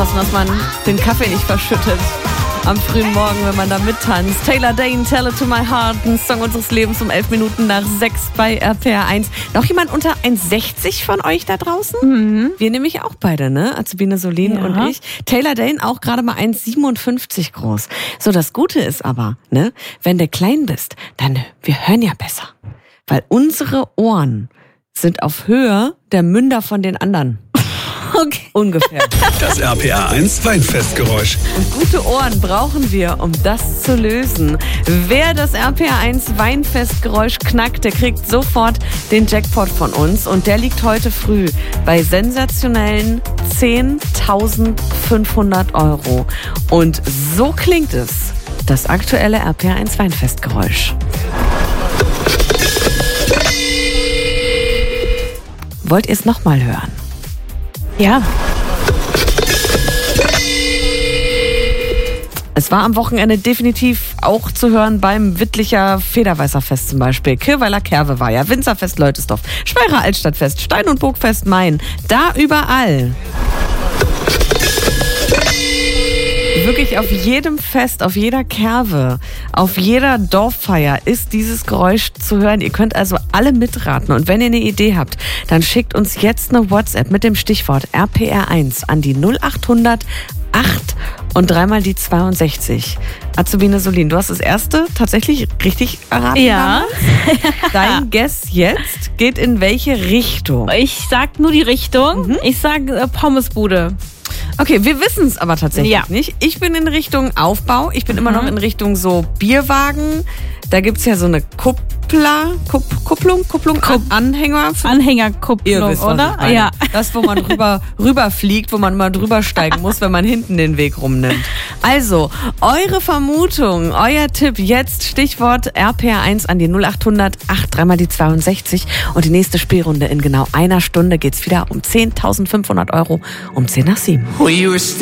aufpassen, dass man den Kaffee nicht verschüttet am frühen Morgen, wenn man da mittanzt. Taylor Dayne, Tell It To My Heart, ein Song unseres Lebens um 11 Minuten nach 6 bei RPR 1. Noch jemand unter 1,60 von euch da draußen? Mhm. Wir nämlich auch beide, ne? Azubine Solin und ich. Taylor Dayne auch gerade mal 1,57 groß. So, das Gute ist aber, ne? Wenn du klein bist, dann, wir hören ja besser. Weil unsere Ohren sind auf Höhe der Münder von den anderen. Okay. Ungefähr. Das RPR 1 Weinfestgeräusch. Und gute Ohren brauchen wir, um das zu lösen. Wer das RPR 1 Weinfestgeräusch knackt, der kriegt sofort den Jackpot von uns. Und der liegt heute früh bei sensationellen 10.500 Euro. Und so klingt es, das aktuelle RPR 1 Weinfestgeräusch. Wollt ihr es nochmal hören? Ja. Es war am Wochenende definitiv auch zu hören beim Wittlicher Federweißerfest zum Beispiel. Kirweiler Kerwe war ja, Winzerfest Leutesdorf, Speyerer Altstadtfest, Stein- und Burgfest Main. Da überall. Wirklich auf jedem Fest, auf jeder Kerwe, auf jeder Dorffeier ist dieses Geräusch zu hören. Ihr könnt also alle mitraten. Und wenn ihr eine Idee habt, dann schickt uns jetzt eine WhatsApp mit dem Stichwort RPR1 an die 0800 8 und dreimal die 62. Azubine Solin, du hast das erste tatsächlich richtig erraten. Ja. Dein Guess jetzt geht in welche Richtung? Ich sag nur die Richtung. Ich sag Pommesbude. Okay, wir wissen es aber tatsächlich nicht. Ich bin in Richtung Aufbau. Ich bin immer noch in Richtung so Bierwagen. Da gibt's ja so eine Kupplung, Anhängerkupplung, ihr wisst, oder? Ja. Das, wo man rüberfliegt, wo man immer drüber steigen muss, wenn man hinten den Weg rumnimmt. Also, eure Vermutung, euer Tipp jetzt, Stichwort RPR1 an die 0800 8 dreimal die 62. Und die nächste Spielrunde in genau einer Stunde geht's wieder um 10.500 Euro um 10 nach 7.